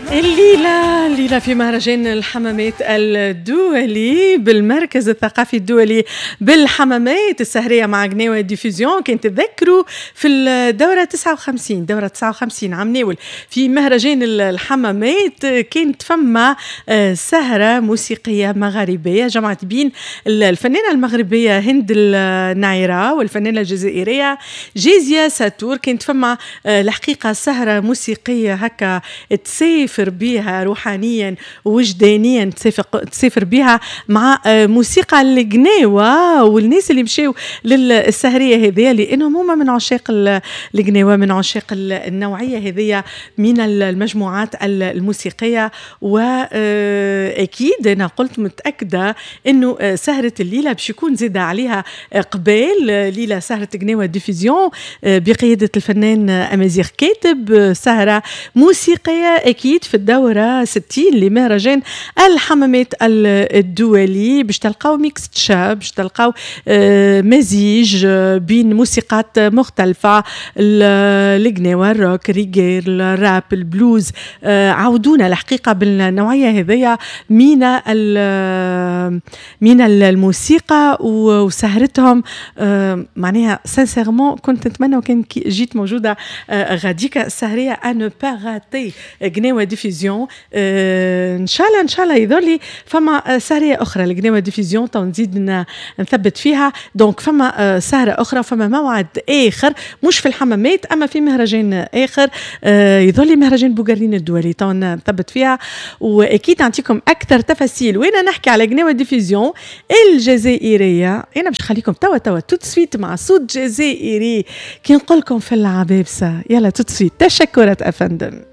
الليلة في مهرجان الحمامات الدولي بالمركز الثقافي الدولي بالحمامات السهرية مع قناوة ديفوزيون. كنت تذكروا في الدورة 59 عام ناول في مهرجان الحمامات كانت فما سهرة موسيقية مغاربية جمعت بين الفنانة المغربية هند النايرة والفنانة الجزائرية جيزيا ساتور. كانت فما الحقيقة سهرة موسيقية هكا تسافر بها روحانيا ووجدانيا، تسافر بها مع موسيقى القناوة والناس اللي مشيوا للسهرية هذه لأنهم هما من عشاق القناوة، من عشاق النوعية هذه من المجموعات الموسيقية. وأكيد أنا قلت متأكدة أنه سهرة الليلة باش يكون زاد عليها قبال ليلة سهرة قناوة ديفوزيون بقيادة الفنان أمازيغ كاتب، سهرة موسيقية أكيد في الدورة 60 لمهرجان الحمامات الدولي. باش تلقاو ميكس شاب، باش تلقاو مزيج بين موسيقات مختلفة، القناوة، الروك، ريغير، الراب، البلوز. عودونا الحقيقة بالنوعية هذية من الموسيقى وسهرتهم. معناها سانسيرمون كنت نتمنى وكان جيت موجودة غاديك السهرية أن باغاتي قناوة ديفوزيون. ان شاء الله يظهر لي فما سهرية اخرى لقناوة ديفوزيون تو نزيد نثبت فيها. دونك فما سهرة اخرى، فما موعد اخر مش في الحمامات اما في مهرجان اخر يظهر لي مهرجان بوغارين الدولي تو نثبت فيها واكيد نعطيكم اكثر تفاصيل وانا نحكي على قناوة ديفوزيون الجزائرية. انا باش نخليكم توا توت سويت مع صوت جزائري كي نقول لكم في العبابسة. يلا توت سويت. تشكرت افندم.